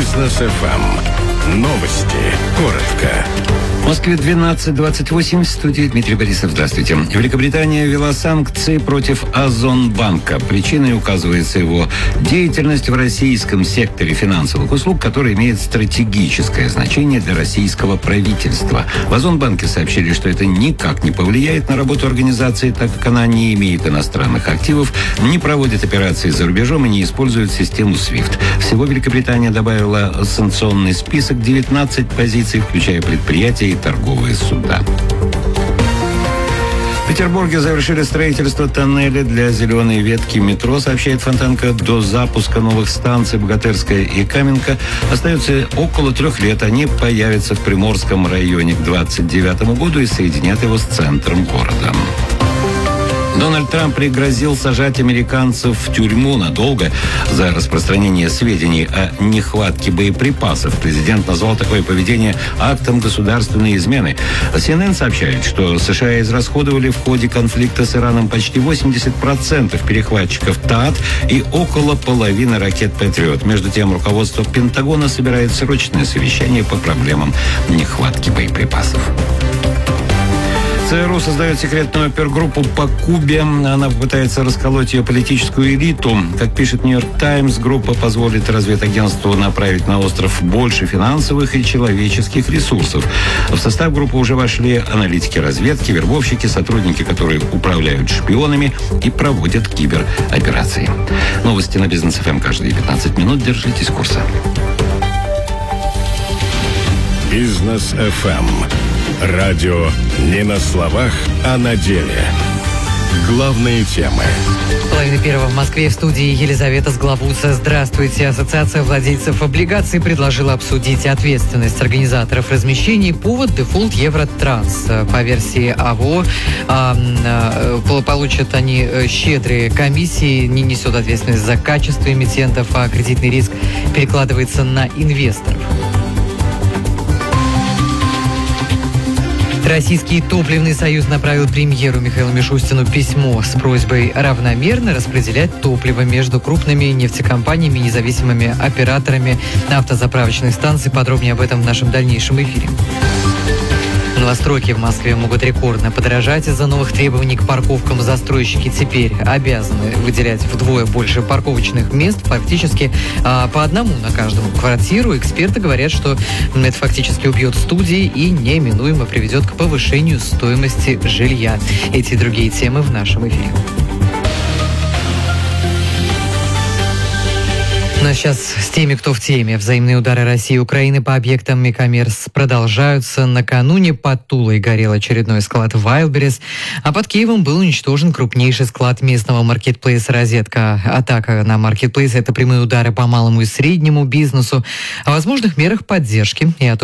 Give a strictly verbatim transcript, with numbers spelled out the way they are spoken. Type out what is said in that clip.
Бизнес эф эм. Новости. Коротко. В Москве двенадцать двадцать восемь, в студии Дмитрий Борисов. Здравствуйте. Великобритания ввела санкции против Озонбанка. Причиной указывается его деятельность в российском секторе финансовых услуг, который имеет стратегическое значение для российского правительства. В Озонбанке сообщили, что это никак не повлияет на работу организации, так как она не имеет иностранных активов, не проводит операции за рубежом и не использует систему свифт. Всего Великобритания добавила в санкционный список девятнадцать позиций, включая предприятия и торговые суда. В Петербурге завершили строительство тоннеля для зеленой ветки метро, сообщает Фонтанка. До запуска новых станций Богатырская и Каменка остается около трех лет. Они появятся в Приморском районе к двадцать девятому году и соединят его с центром города. Дональд Трамп пригрозил сажать американцев в тюрьму надолго за распространение сведений о нехватке боеприпасов. Президент назвал такое поведение актом государственной измены. си эн эн сообщает, что США израсходовали в ходе конфликта с Ираном почти восемьдесят процентов перехватчиков ТААД и около половины ракет «Патриот». Между тем, руководство Пентагона собирает срочное совещание по проблемам нехватки боеприпасов. ЦРУ создает секретную опергруппу по Кубе. Она попытается расколоть ее политическую элиту. Как пишет «Нью-Йорк Таймс», группа позволит разведагентству направить на остров больше финансовых и человеческих ресурсов. В состав группы уже вошли аналитики разведки, вербовщики, сотрудники, которые управляют шпионами и проводят кибероперации. Новости на Бизнес эф эм каждые пятнадцать минут. Держитесь курса. Бизнес эф эм. Радио не на словах, а на деле. Главные темы. Половина первого в Москве, в студии Елизавета Сглавуца. Здравствуйте. Ассоциация владельцев облигаций предложила обсудить ответственность организаторов размещений. Повод — дефолт Евротранс. По версии АВО э, получат они щедрые комиссии, не несет ответственность за качество эмитентов, а кредитный риск перекладывается на инвесторов. Российский топливный союз направил премьеру Михаилу Мишустину письмо с просьбой равномерно распределять топливо между крупными нефтекомпаниями и независимыми операторами автозаправочных станций. Подробнее об этом в нашем дальнейшем эфире. Новостройки в Москве могут рекордно подорожать из-за новых требований к парковкам. Застройщики теперь обязаны выделять вдвое больше парковочных мест, фактически а, по одному на каждую квартиру. Эксперты говорят, что это фактически убьет студии и неминуемо приведет к повышению стоимости жилья. Эти и другие темы в нашем эфире. Ну а сейчас с теми, кто в теме. Взаимные удары России и Украины по объектам Мекамерс продолжаются. Накануне под Тулой горел очередной склад Wildberries, а под Киевом был уничтожен крупнейший склад местного маркетплейса «Розетка». Атака на маркетплейс — это прямые удары по малому и среднему бизнесу, о возможных мерах поддержки и о том,